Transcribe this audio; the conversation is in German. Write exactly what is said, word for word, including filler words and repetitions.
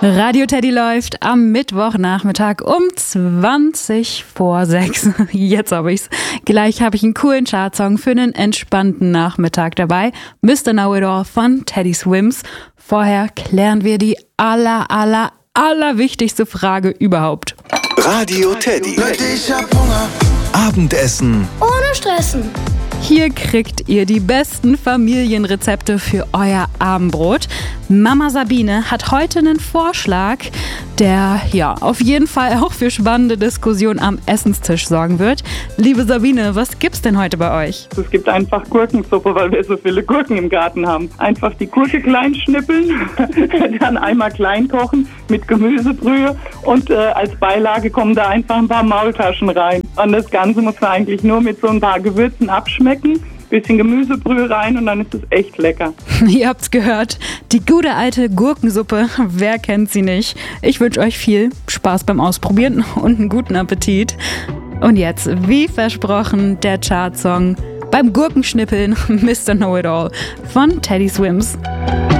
Radio Teddy läuft am Mittwochnachmittag um zwanzig vor sechs. Jetzt habe ich's. Gleich habe ich einen coolen Chartsong für einen entspannten Nachmittag dabei. Mister Know-It-All von Teddy Swims. Vorher klären wir die aller, aller, aller wichtigste Frage überhaupt. Radio Teddy. Ich hab Hunger. Abendessen Ohne Stressen. Hier kriegt ihr die besten Familienrezepte für euer Abendbrot. Mama Sabine hat heute einen Vorschlag, der ja auf jeden Fall auch für spannende Diskussionen am Essenstisch sorgen wird. Liebe Sabine, was gibt's denn heute bei euch? Es gibt einfach Gurkensuppe, weil wir so viele Gurken im Garten haben. Einfach die Gurke klein schnippeln, dann einmal klein kochen mit Gemüsebrühe und äh, als Beilage kommen da einfach ein paar Maultaschen rein. Und das Ganze muss man eigentlich nur mit so ein paar Gewürzen abschmecken. Bisschen Gemüsebrühe rein und dann ist es echt lecker. Ihr habt's gehört, die gute alte Gurkensuppe, wer kennt sie nicht? Ich wünsche euch viel Spaß beim Ausprobieren und einen guten Appetit. Und jetzt, wie versprochen, der Chartsong beim Gurkenschnippeln Mister Know-It-All von Teddy Swims.